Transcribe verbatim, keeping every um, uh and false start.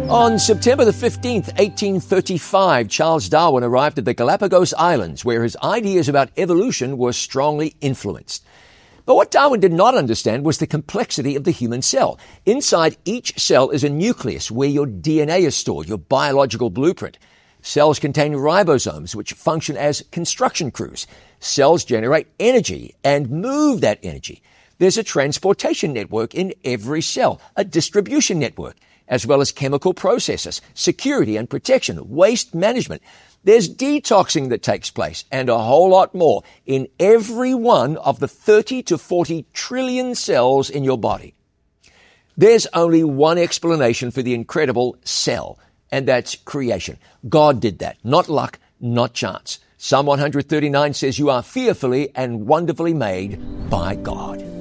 On September the fifteenth, eighteen thirty-five, Charles Darwin arrived at the Galapagos Islands, where his ideas about evolution were strongly influenced. But what Darwin did not understand was the complexity of the human cell. Inside each cell is a nucleus where your D N A is stored, your biological blueprint. Cells contain ribosomes, which function as construction crews. Cells generate energy and move that energy. There's a transportation network in every cell, a distribution network, as well as chemical processes, security and protection, waste management. There's detoxing that takes place, and a whole lot more in every one of the thirty to forty trillion cells in your body. There's only one explanation for the incredible cell, and that's creation. God did that, not luck, not chance. Psalm one thirty-nine says you are fearfully and wonderfully made by God.